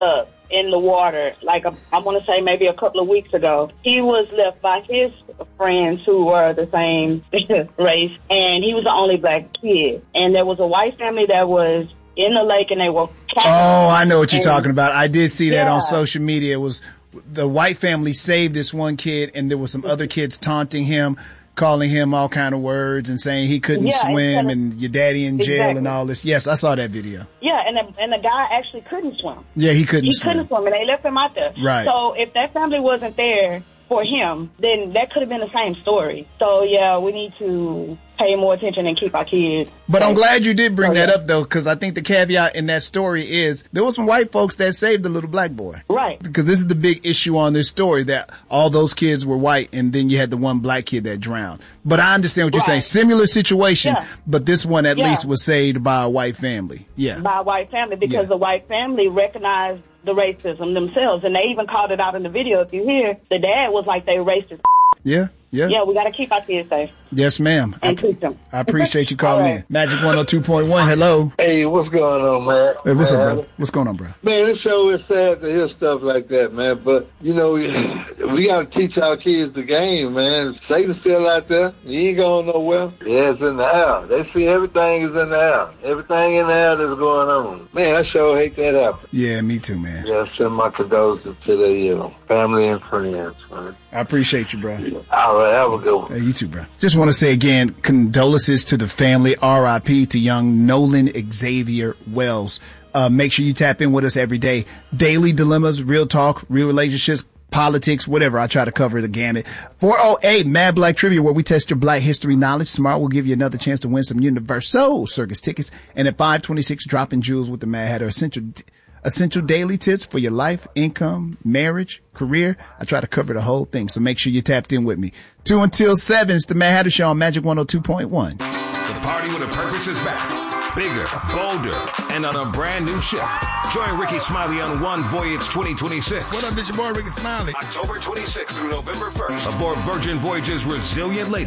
up in the water, like I want to say maybe a couple of weeks ago. He was left by his friends who were the same race, and he was the only black kid. And there was a white family that was in the lake, and they were... Oh, I know what you're talking about. I did see that on social media. It was the white family saved this one kid, and there was some other kids taunting him, calling him all kind of words and saying he couldn't swim and your daddy in jail and all this. Yes, I saw that video. Yeah, and the guy actually couldn't swim. Yeah, he couldn't swim. He couldn't swim, and they left him out there. Right. So if that family wasn't there for him, then that could have been the same story. So, yeah, we need to pay more attention and keep our kids. But I'm glad you did bring that up, though, because I think the caveat in that story is there were some white folks that saved the little black boy. Right. Because this is the big issue on this story, that all those kids were white, and then you had the one black kid that drowned. But I understand what you're saying. Similar situation, but this one at least was saved by a white family. Yeah. By a white family, because the white family recognized the racism themselves, and they even called it out in the video. If you hear, the dad was like, they racist. Yeah. Yeah, we got to keep our kids safe. Yes, ma'am. And teach them. I appreciate you calling in. Magic 102.1, hello. Hey, what's going on, man? Hey, what's up, brother? What's going on, bro? Man, it sure is sad to hear stuff like that, man. But, you know, we got to teach our kids the game, man. Satan's still out there. He ain't going nowhere. Yeah, it's in the air. They see everything is in the air. Everything in the air that's going on. Man, I sure hate that happen. Yeah, me too, man. Yeah, send my condolences to the family and friends, man. I appreciate you, bro. All right, have a good one. Hey, you too, bro. Just want to say again, condolences to the family. R.I.P. to young Nolan Xavier Wells. Make sure you tap in with us every day. Daily dilemmas, real talk, real relationships, politics, whatever. I try to cover the gamut. 408 Mad Black Trivia, where we test your black history knowledge. Tomorrow we'll give you another chance to win some Universal Circus tickets. And at 526, dropping jewels with the Mad Hatter. Essential daily tips for your life, income, marriage, career. I try to cover the whole thing, so make sure you tapped in with me. 2 until 7, it's the Mad Hatter Show on Magic 102.1. The party with a purpose is back. Bigger, bolder, and on a brand new ship. Join Ricky Smiley on One Voyage 2026. What up, it's your boy Ricky Smiley. October 26th through November 1st. Aboard Virgin Voyage's Resilient Lady.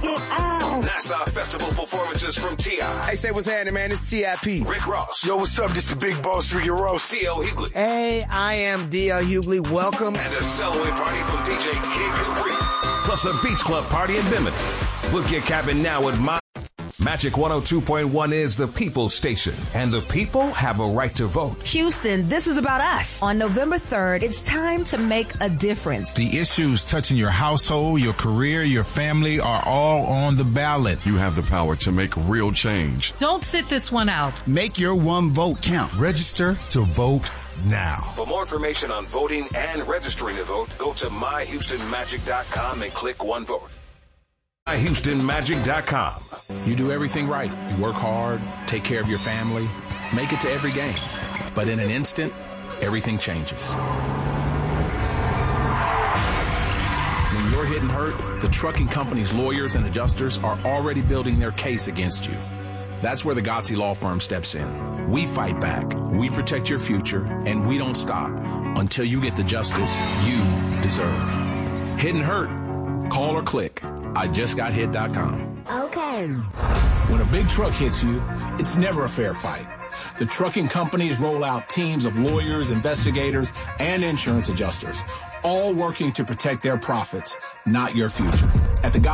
NASA Festival performances from T.I. Hey, say what's happening, man. It's T.I.P. Rick Ross. Yo, what's up? This the big boss, Ricky Ross. C.L. Hughley. Hey, I am D.L. Hughley. Welcome. And a Cellaway party from DJ Kid Capri. Plus a beach club party in Bimini. Book your cabin now at Magic 102.1 is the People's Station, and the people have a right to vote. Houston, this is about us. On November 3rd, it's time to make a difference. The issues touching your household, your career, your family are all on the ballot. You have the power to make real change. Don't sit this one out. Make your one vote count. Register to vote now. For more information on voting and registering to vote, go to myhoustonmagic.com and click One Vote. myhoustonmagic.com. You do everything right. You work hard, take care of your family, make it to every game. But in an instant, everything changes. When you're hit and hurt, the trucking company's lawyers and adjusters are already building their case against you. That's where the Gotzi Law Firm steps in. We fight back, we protect your future, and we don't stop until you get the justice you deserve. Hit and hurt? Call or click IJustGotHit.com. Okay. When a big truck hits you, it's never a fair fight. The trucking companies roll out teams of lawyers, investigators, and insurance adjusters, all working to protect their profits, not your future. At the